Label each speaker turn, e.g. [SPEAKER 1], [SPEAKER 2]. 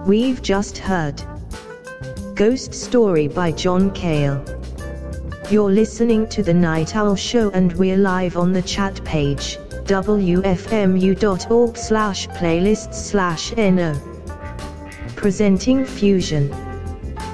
[SPEAKER 1] We've just heard Ghost Story by John Cale. You're listening to The Night Owl Show and we're live on the chat page, wfmu.org/playlists/no. Presenting Fusion.